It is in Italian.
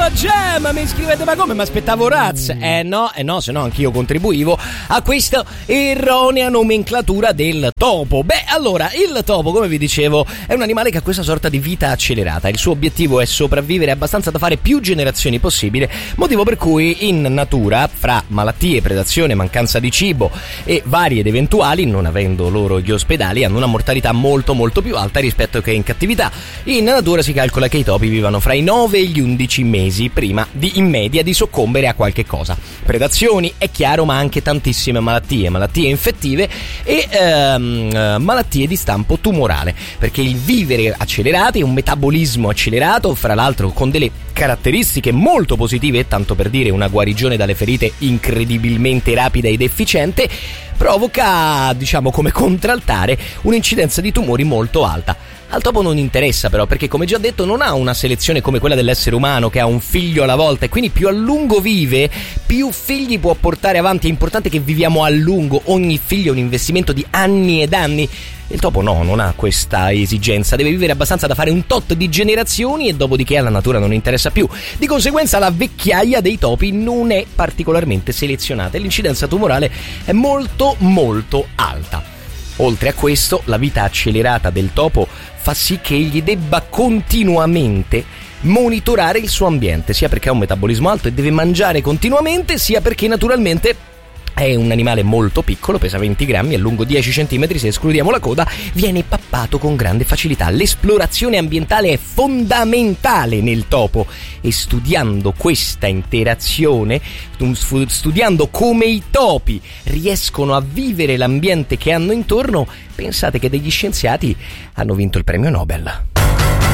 Summer Jam. Mi scrivete, ma come? Mi aspettavo Raz. No, se no anch'io contribuivo a questa erronea nomenclatura del topo. Beh, allora, il topo, come vi dicevo, è un animale che ha questa sorta di vita accelerata. Il suo obiettivo è sopravvivere abbastanza da fare più generazioni possibile, motivo per cui in natura, fra malattie, predazione, mancanza di cibo e varie ed eventuali, non avendo loro gli ospedali, hanno una mortalità molto molto più alta rispetto che in cattività. In natura si calcola che i topi vivano fra i 9 e gli 11 mesi prima in media di soccombere a qualche cosa. Predazioni, è chiaro, ma anche tantissime malattie infettive e malattie di stampo tumorale, perché il vivere accelerati è un metabolismo accelerato, fra l'altro con delle caratteristiche molto positive, tanto per dire una guarigione dalle ferite incredibilmente rapida ed efficiente, provoca, diciamo come contraltare, un'incidenza di tumori molto alta. Al topo non interessa però, perché come già detto non ha una selezione come quella dell'essere umano che ha un figlio alla volta, e quindi più a lungo vive, più figli può portare avanti. È importante che viviamo a lungo, ogni figlio è un investimento di anni ed anni. Il topo no, non ha questa esigenza, deve vivere abbastanza da fare un tot di generazioni e dopodiché alla natura non interessa più. Di conseguenza la vecchiaia dei topi non è particolarmente selezionata e l'incidenza tumorale è molto molto alta. Oltre a questo, la vita accelerata del topo fa sì che egli debba continuamente monitorare il suo ambiente, sia perché ha un metabolismo alto e deve mangiare continuamente, sia perché naturalmente è un animale molto piccolo, pesa 20 grammi, è lungo 10 cm se escludiamo la coda, viene pappato con grande facilità. L'esplorazione ambientale è fondamentale nel topo e studiando questa interazione, studiando come i topi riescono a vivere l'ambiente che hanno intorno, pensate che degli scienziati hanno vinto il premio Nobel.